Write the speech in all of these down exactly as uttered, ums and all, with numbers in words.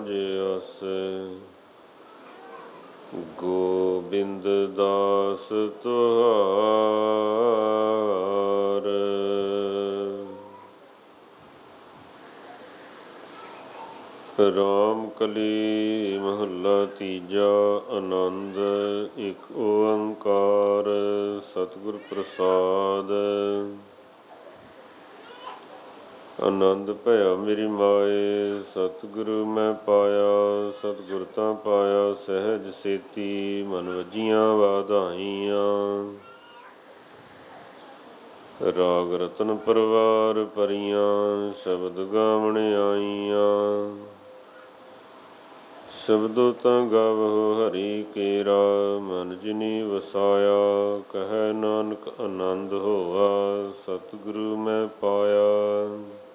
ਸਾਜ ਅਸ। ਗੋਬਿੰਦ ਦਾਸ ਤੁਹਾਰ। ਰਾਮ ਕਲੀ ਮਹੱਲਾ ਤੀਜਾ। ਆਨੰਦ ਇੱਕ ਓੰਕਾਰ ਸਤਿਗੁਰ ਪ੍ਰਸਾਦ। ਆਨੰਦ ਭਇਆ ਮੇਰੀ ਮਾਏ ਸਤਿਗੁਰੂ ਮੈਂ ਪਾਇਆ। ਸਤਿਗੁਰ ਤਾਂ ਪਾਇਆ ਸਹਿਜ ਸੇਤੀ ਮਨ ਵੱਜੀਆਂ ਵਾਧਾਈਆਂ। ਰਾਗ ਰਤਨ ਪਰਵਾਰ ਭਰੀਆਂ ਸ਼ਬਦ ਗਾਵਣ ਆਈਆਂ। ਸ਼ਬਦੋ ਤਾਂ ਗਾਵਹੁ ਹਰੀ ਕੇਰਾ ਮਨ ਜਿਨੀ ਵਸਾਇਆ। ਕਹਿ ਨਾਨਕ ਆਨੰਦ ਹੋਆ ਸਤਿਗੁਰੂ ਮੈਂ ਪਾਇਆ।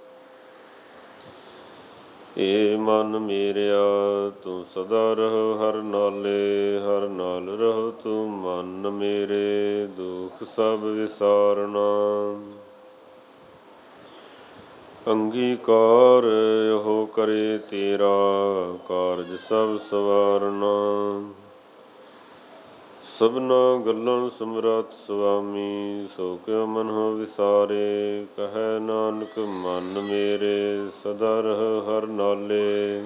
ਏ ਮਨ ਮੇਰਿਆ ਤੂੰ ਸਦਾ ਰਹੋ ਹਰ ਨਾਲੇ। ਹਰ ਨਾਲ ਰਹੋ ਤੂੰ ਮਨ ਮੇਰੇ ਦੁਖ ਸਭ ਵਿਸਾਰਨਾ। ਅੰਗੀਕਾਰ ਇਹੋ ਕਰੇ ਤੇਰਾ ਕਾਰਜ ਸਭ ਸਵਾਰਨਾ। ਸਭਨਾ ਗੱਲਾਂ ਸਮਰੱਥ ਸੁਆਮੀ ਸੋ ਕਿਉ ਮਨਹੁ ਵਿਸਾਰੇ। ਕਹਿ ਨਾਨਕ ਮਨ ਮੇਰੇ ਸਦਾ ਰਹੋ ਹਰ ਨਾਲੇ।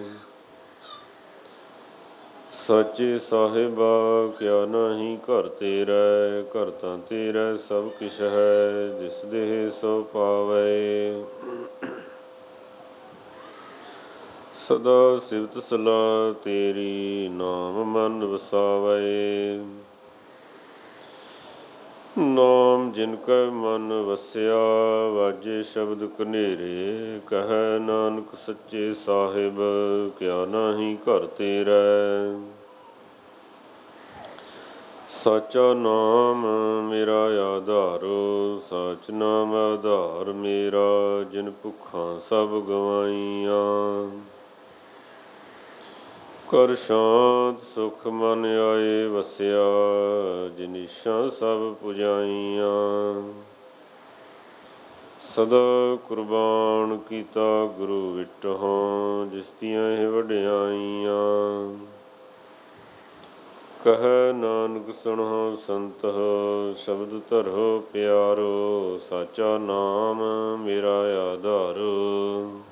ਸਾਚੇ ਸਾਹਿਬਾ ਕਿਆ ਨਾਹੀ ਘਰ ਤੇਰਾ। ਘਰ ਤਾਂ ਤੇਰਾ ਸਭ ਕਿਛ ਹੈ ਜਿਸ ਦੇਹ ਸੋ ਪਾਵੈ। ਸਦਾ ਸਿਫਤ ਸਲਾਹ ਤੇਰੀ ਨਾਮ ਮਨ ਵਸਾਵੈ। ਨਾਮ ਜਿਨ ਕੈ ਮਨ ਵਸਿਆ ਵਾਜੇ ਸ਼ਬਦ ਕਨੇਰੇ। ਕਹਿ ਨਾਨਕ ਸੱਚੇ ਸਾਹਿਬ ਕਿਆ ਨਾਹੀ ਘਰ ਤੇਰਾ। ਸਾਚਾ ਨਾਮ ਮੇਰਾ ਆਧਾਰੋ ਸਾਚ ਨਾਮ ਆਧਾਰ ਮੇਰਾ। ਜਿਨ ਭੁੱਖਾਂ ਸਭ ਗਵਾਈਆਂ ਕਰ ਸ਼ਾਂਤ ਸੁਖ ਮਨ ਆਏ ਵਸਿਆ। ਜਿਨੀਸ਼ਾਂ ਸਭ ਪੁਜਾਈਆਂ ਸਦਾ ਕੁਰਬਾਨ ਕੀਤਾ ਗੁਰੂ ਵਿਟਹੁ ਜਿਸ ਦੀਆਂ ਇਹ ਵਡਿਆਈਆਂ। ਕਹਿ ਨਾਨਕ ਸੁਣਹੁ ਸੰਤਹੁ ਸ਼ਬਦ ਧਰਹੁ ਪਿਆਰੋ। ਸਾਚਾ ਨਾਮ ਮੇਰਾ ਆਧਾਰੋ